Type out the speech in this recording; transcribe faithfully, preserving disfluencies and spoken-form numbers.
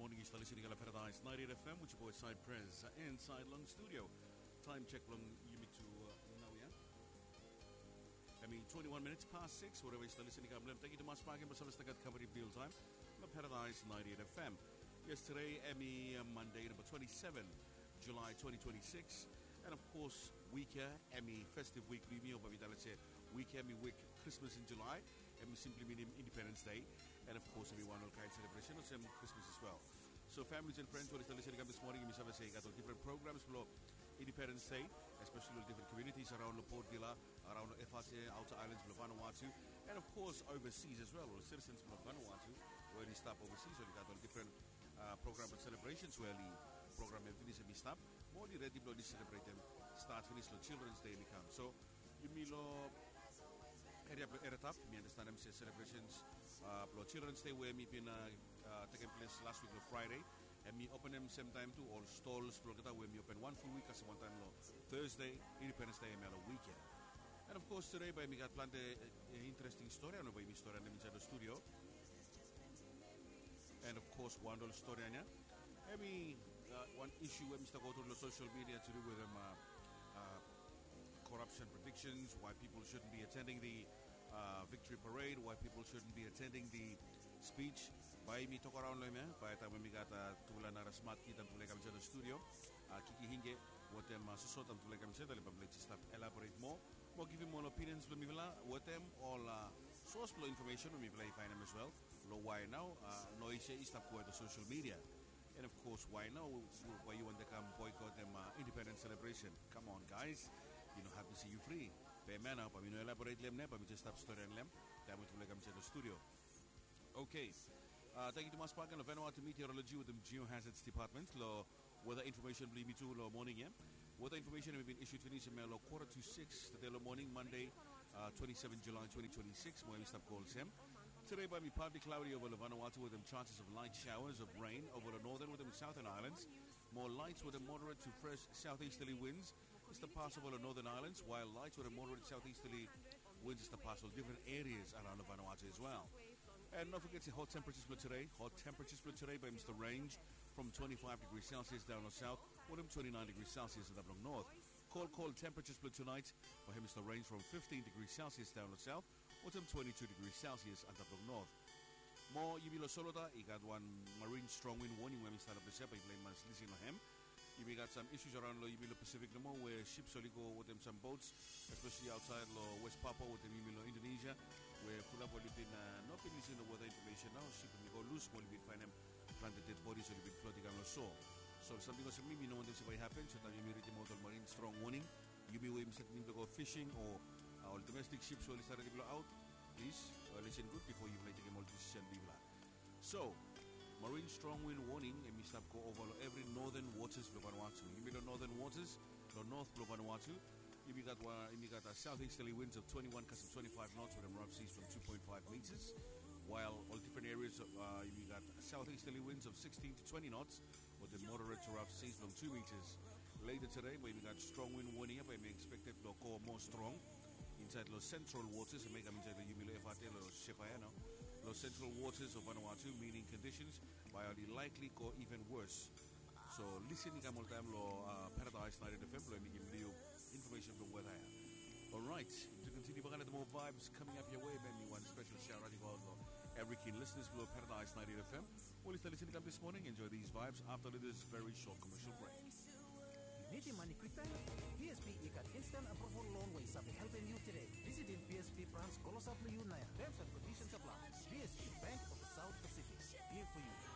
morning. You're still listening to Paradise ninety-eight F M, which your boy Side Prez uh, inside Long Studio. Time check long you meet to uh, now, yeah? I mean, twenty-one minutes past six, whatever you're still listening to. Thank you to Mas Pagin, Basalas Tagat Company Bill Time. Paradise ninety-eight F M. Yesterday, Emmy uh, Monday, number twenty-seventh July twenty twenty-six. And of course, week here, Emmy Festive Week, Limio, Bavidalache, week, Emmy Week, Christmas in July, Emmy simply meaning Independence Day, and of course, everyone will kind celebration of some Christmas as well. So, families and friends, what is the listening this morning? You have say, got different programs for Independence Day, especially different communities around the Port Villa, around the F R C, outer islands of Vanuatu, and of course, overseas as well, or citizens from Vanuatu, where they stop overseas, so they got all different uh, programs and celebrations where the program and finish and stop. More the ready to celebrate them, start finish the Children's Day become. So, you mean area area top, me understand them say celebrations uh Children's Day where me been uh, uh taking place last week on Friday. And me open them same time too, all stalls where me open one full week as one time no Thursday, Independence Day and a weekend. And of course today by me got planned an interesting story, I know by me story and inside the studio. And of course one little story anya. I mean uh, one issue where Mister go to the social media to do with them uh, uh, corruption predictions, why people shouldn't be attending the uh, victory parade, why people shouldn't be attending the speech. By me talk around like me, by the time we got uh, tulan na smart kit and tulay kami sa studio, uh, kiki hinge, what them uh, susot and tulay kami sa dali pa let's start elaborate more, more give him more opinions from me vela, what them all uh, source flow information from me vela find them as well. Lo why now? Uh, no issue is stop the social media. And of course, why now? Why you want to come boycott them uh, independence celebration? Come on, guys. You know, happy to see you free. But man, I'm going to elaborate them, but we just stop story and them. Then we will come to the studio. Okay. Uh, thank you to Mas Pagan of Vanuatu Meteorology with the Geohazards Department. Lo weather information, believe me too, lo morning, yeah. Weather information have been issued finish in lo quarter to six today, lo morning, Monday, uh, twenty-seventh July twenty twenty-six. More stop calls him. Today, by me, partly cloudy over Vanuatu with them chances of light showers of rain over the northern with them southern islands. More lights with a moderate to fresh southeasterly winds is the pass over the northern islands, while lights with a moderate southeasterly winds is the pass of different areas around the Vanuatu as well. And don't forget the hot temperatures for today. Hot temperatures for today by Mister Range from twenty-five degrees Celsius down the south, with them twenty-nine degrees Celsius up the north. Cold, cold temperatures for tonight by him Mister Range from fifteen degrees Celsius down the south, with them twenty-two degrees Celsius up the north. More Yubilo Solota, he got one marine strong wind warning when we start up the ship. I blame my listening on him. You got some issues around the Yubilo Pacific no more, where ships only go with them some boats, especially outside lo West Papua with them Yubilo Indonesia, where full up only been uh, not been listening to weather information now. Ship only go loose, only been find them planted dead bodies, only been floating on the shore. So something was me, you know when this will happen. So that you may read the marine strong warning. You may wait to go fishing or our domestic ships only started to blow out. Please uh, listen good before you play the decision. So, marine strong wind warning and we stop go over every northern waters of Vanuatu. You mean the northern waters, the north of Vanuatu. You got uh, you got uh, southeasterly winds of twenty-one to twenty-five knots with a rough seas from two point five meters, while all different areas of uh, you got southeasterly winds of sixteen to twenty knots with a moderate to rough seas from two meters. Later today, we got strong wind warning up, and we expected to go more strong inside the central waters, and make them inside the Yumilo F R T, the Shepayano, the central waters of Vanuatu, meaning conditions by highly likely or even worse. So listen to time lo uh, Paradise ninety-eight F M, let me give you information from weather. All right, to continue, we're going to have more vibes coming up your way. Maybe one special shout out to every keen listeners below Paradise ninety-eight F M. Well, if you're listening up this morning, enjoy these vibes after this very short commercial break. Need your money quicker? P S P ikat instant approval loan way sabi helping you today. Visit in P S P branch Kolosap Luyunaya. Terms and conditions apply. P S P Bank of the South Pacific. Here for you.